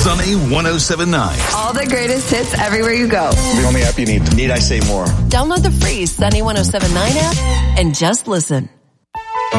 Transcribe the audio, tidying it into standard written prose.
Sunny 107.9. All the greatest hits everywhere you go. The only app you need. Need I say more? Download the free Sunny 107.9 app and just listen.